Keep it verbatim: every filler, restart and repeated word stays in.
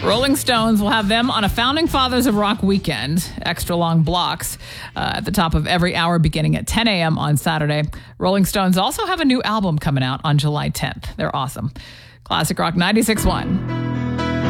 Rolling Stones will have them on a Founding Fathers of Rock weekend, extra long blocks uh, at the top of every hour beginning at ten a.m. on Saturday. Rolling Stones also have a new album coming out on July tenth. They're awesome. Classic Rock ninety-six point one.